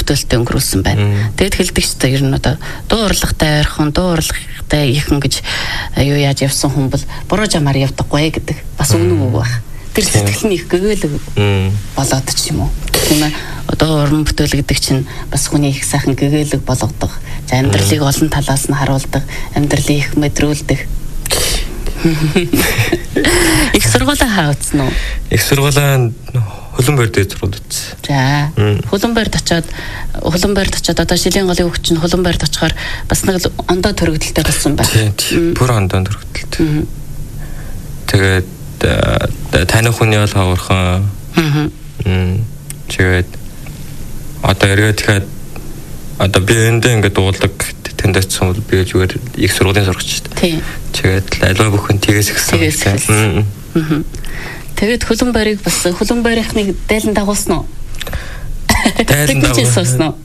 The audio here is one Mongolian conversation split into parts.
бүтээлтэй өнгөрүүлсэн байна. Тэгэд хэлдэг ч ер нь одоо дуу урлагтай ойрхон, дуу урлагтай ихэн гэж юу яаж явсан хүн бол буруу жамаар явдаггүй гэдэг бас үнэн үг байна. Тэр сэтгэл нь их гэгээлэг болоод ч юм уу. Тийм ээ. Одоо уран бүтээл гэдэг чинь бас хүний их сайхан гэгээлэг болгодог. За амьдралыг олон талаас нь харуулдаг, амьдралыг их мэдрүүлдэг. Их сургуулаа хаацсан уу? Их сургуулаа Хөлбөмбөр дээр сургуулсан. За. Хөлбөмбөрд очиод одоо шилийн голын хөвч нь Хөлбөмбөрд очихоор бас нэг ондоо төрөгдөлтэй болсон байна. Тийм. Бүр ондоо төрөгдөлтэй. Тэгээд таны хүний бол хавархан. Тэгээд одоо эргээд тэгэхээр одоо би эндээ ингээд дуулдаг тэндээс цомл би зүгээр их сургуулийн сурагч шүү дээ. Тийм. Тэгээд альва бүхэн тгээс гисэн. Тэгээд Хөлбөмбөрийг бас Хөлбөмбөрийнхний дайлан дагуулсан уу? Дайлан дагуулсан уу?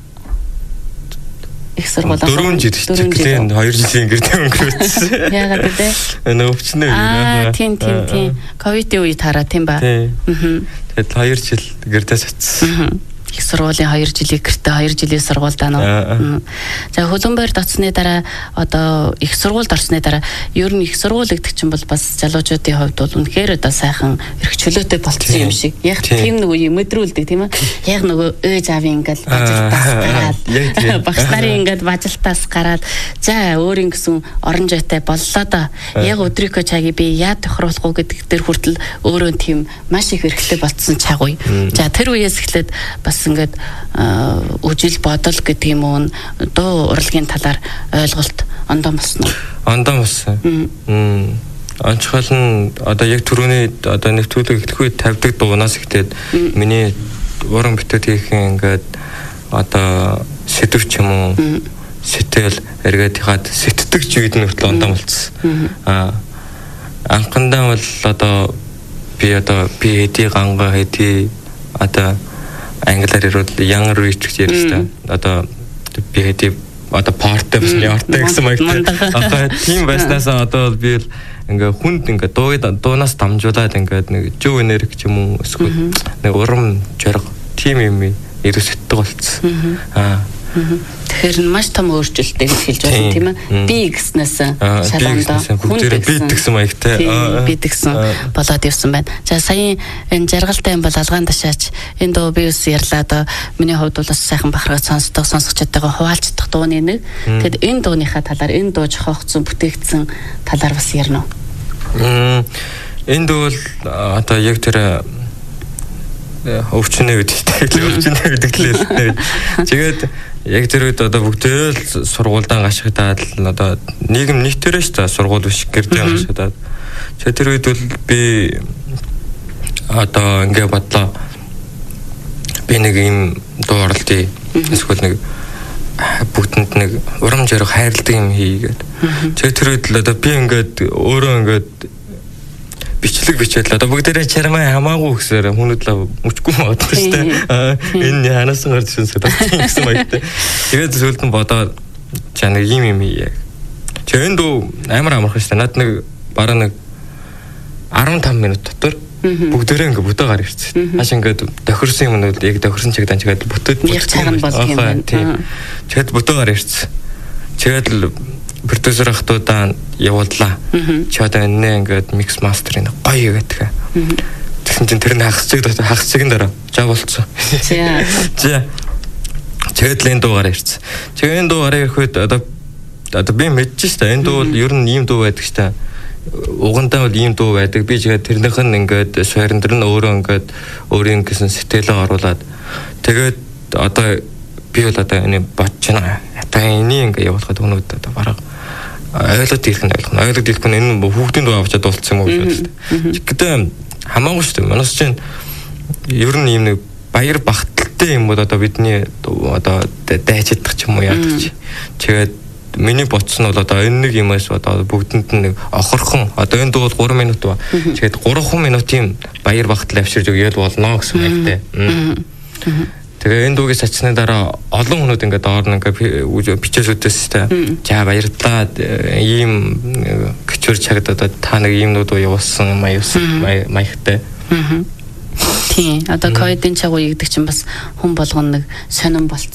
Их сургуулаа 4 жил хичээлийн 2 жилийн гэрдээ өнгөрөөсөн. Яагаад вэ? Өвчнөө. Тийм. Ковидын үед хараа тийм ба. Тэгээд 2 жил гэрдээ сацсан. Их сургуулийн 2 жилийн гэртээ 2 жилийн сургуультай нөө. За Хөлбөмбөрд оцсны дараа одоо их сургуульд орсны дараа ер нь их сургууль гэдэг чинь бол бас залуучуудын хувьд бол үнэхээр одоо сайхан эрх чөлөөтэй болцсон юм шиг. Яг тийм нэг үе мэдрүүлдэг тийм ээ. Яг нөгөө ээж аавын ингээл бажалтаас гараад багш нарын ингээд бажалтаас гараад за өөрийн гэсэн орон жойтой боллоо да. Яг өдрийнхөө чагийг би яад тохируулах уу гэдэг дээр хүртэл өөрөө тийм маш их эрхтэй болцсон цаг үе. За тэр үеэс эхлээд бас ингээд үжил бодол гэдэг юм уу дуу урлагийн талаар ойлголт ондоо болсон уу? Ондоо болсон. Онцгой нь одоо яг түрүүний одоо нэвтрүүлэг эхлэх үед тавьдаг дуунаас ихтэй миний уран бүтээл хийх ингээд одоо сэдв ч юм уу сэтэл эргээд хаад сэтдэг ч үед нь хүртэл ондоо болцсон. Анхандаа бол одоо би хэдий ганга хэдий одоо англиар ирвэл young rich гэж ярьж та. Одоо би хэдий одоо партай бас яартай гэсэн маягтай. Одоо тийм байснасаа одоо би ингээ хүнд ингээ дуунаас дамжуулаад ингээ нэг жив энерги ч юм уу эсвэл нэг урам зориг тийм юм ирээсэтдэг болцсон. Тэгэхээр маш том өөрчлөлттэй гэж хэлж байна тийм ээ. Би гэснээс шалгандаа бүгдээ бид гэсэн маягтай. Бид гэсэн болоод явсан байна. За сая энэ жаргалтай юм бол алгаан ташаач энэ дуу би ус ярьлаа одоо миний хувьд бол бас сайхан бахархаж сонсогчдойгоо хуваалцдаг дууны нэг. Тэгэд энэ дууныхаа талаар энэ дуу жохоогдсон бүтээгдсэн талаар бас ярина уу? Энэ дуу бол одоо яг тэр өвчнөө гэдэг лээ. Тэгээд яг тэр үед одоо бүгдээ л сургуульдаа гашигдаад л одоо нийгэм нийтээрээ ч та сургууль биш гэрдээ гашигдаад. Тэгээд тэр үед бол би одоо ингээ бодлоо. Би нэг юм дуу орлтыг эсвэл нэг бүгдэнд нэг урам зориг хайрладаг юм хийгээд. Тэгээд тэр үед л одоо би ингээд өөрөө ингээд бичлэг бичээд л одоо бүгдээрээ чармаа хамаагүй гэсээр хүмүүд л мөчгүй боддог шүү дээ. Энэ ханаасан гарч ирсэн гэсэн маягтай. Тэгээд зөвлөлд нь бодоод чаа нэг юм хийе. Тэгээ энэ дуу амар амархан шүү дээ. Над нэг бараг нэг 15 минут дотор бүгдээрээ ингээ бүтээ гар ирсэн. Хаш ингээд тохирсон юм нь яг тохирсон чигдан чигээд бүтээд яг цагаан бол юм байна. Тэгээд бүтээ гар ирсэн. Тэгээд л продюсер ахтуудаа явууллаа. Чи одоо энэ ингээд микс мастерын гоё гэдэг. Тэгсэн чинь тэр нь хагасчиг дараа жаа болцсон. За. Тэгээд л энэ дуугаар ирсэн. Тэгээд энэ дуугаар ирэх үед одоо би мэдчихэж шүү дээ. Энэ дуу бол ер нь ийм дуу байдаг шүү дээ. Угандаа бол ийм дуу байдаг. Би тэгээд тэрнийх нь ингээд шуурин дэр нь өөрөө ингээд өөрийн гэсэн сэтгэлээ оруулаад тэгээд одоо би бол одоо энэ бодож байна. Одоо энийг ингээ явуулахад өнөөд одоо бараг ойлголт ирэх нь энэ хүүхдийн дуу авчаад болцсон юм уу гэж бодсон. Гэхдээ хамаагүй шүү дээ. Манайс чинь ер нь ийм нэг баяр багталтай юм бол одоо бидний одоо дайчдах ч юм уу яадаг чи. Тэгээд миний бодсон бол одоо энэ нэг юмас одоо бүгдэнд нэг охорхон одоо энэ дуу бол 3 минут ба. Тэгээд 3 минутын баяр багтал авчирж өгөөл болно гэсэн маягтай. Тэгээ энэ дуугийн сачсны дараа олон хүмүүс ингээд доорн ингээд бичээс үтээстэй. За баярлалаа. Ийм гिचүр чагдаад та нэг ийм дуу явуулсан маягтай. Тийм. Одоо ковидын цаг үе гэдэг чинь бас хүн болгоно нэг сонирн болцсон.